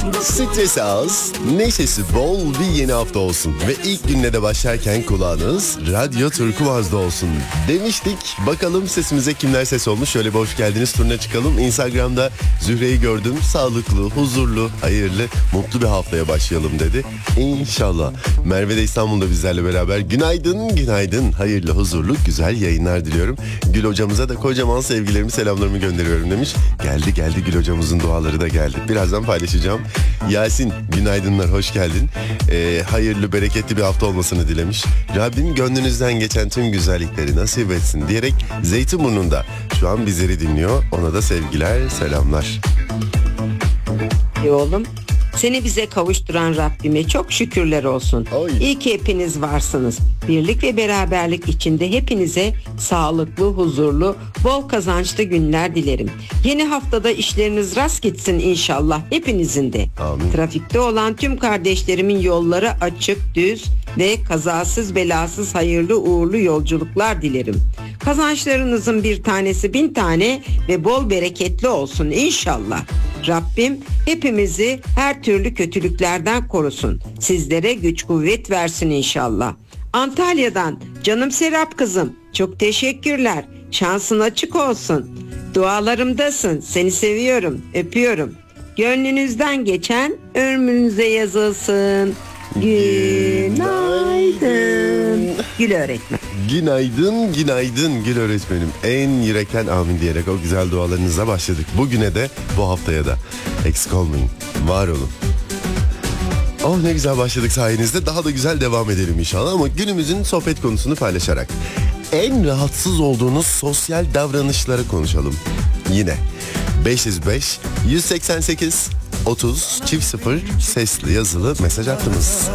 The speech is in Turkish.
Stresi az, neşesi bol bir yeni hafta olsun. Ve ilk gününe de başlarken kulağınız Radyo Turkuaz'da olsun demiştik. Bakalım sesimize kimler ses olmuş. Şöyle bir hoş geldiniz turuna çıkalım. Instagram'da Zühre'yi gördüm. Sağlıklı, huzurlu, hayırlı, mutlu bir haftaya başlayalım dedi. İnşallah. Merve de İstanbul'da bizlerle beraber. Günaydın, günaydın. Hayırlı, huzurlu, güzel yayınlar diliyorum. Gül hocamıza da kocaman sevgilerimi, selamlarımı gönderiyorum demiş. Geldi Gül hocamızın duaları da geldi. Birazdan paylaşacağım. Yasin, günaydınlar, hoş geldin. Hayırlı, bereketli bir hafta olmasını dilemiş. Rabbim gönlünüzden geçen tüm güzellikleri nasip etsin diyerek Zeytinburnu'nda şu an bizleri dinliyor. Ona da sevgiler, selamlar. Oğlum, seni bize kavuşturan Rabbime çok şükürler olsun. Oy. İyi ki hepiniz varsınız. Birlik ve beraberlik içinde hepinize sağlıklı, huzurlu, bol kazançlı günler dilerim. Yeni haftada işleriniz rast gitsin inşallah hepinizin de. Amin. Trafikte olan tüm kardeşlerimin yolları açık, düz ve kazasız belasız hayırlı uğurlu yolculuklar dilerim. Kazançlarınızın bir tanesi 1000 tane ve bol bereketli olsun inşallah. Rabbim hepimizi her türlü kötülüklerden korusun. Sizlere güç kuvvet versin inşallah. Antalya'dan canım Serap kızım, çok teşekkürler. Şansın açık olsun. Dualarımdasın. Seni seviyorum, öpüyorum. Gönlünüzden geçen ömrünüze yazılsın. Günaydın. Gül öğretmen. Günaydın Gül öğretmenim. En yürekten amin diyerek o güzel dualarınıza başladık. Bugüne de bu haftaya da eksik olmayın. Var olun. Oh, ne güzel başladık sayenizde. Daha da güzel devam edelim inşallah ama günümüzün sohbet konusunu paylaşarak en rahatsız olduğunuz sosyal davranışları konuşalım. Yine 505 188 30 0 sesli yazılı mesaj hattımız.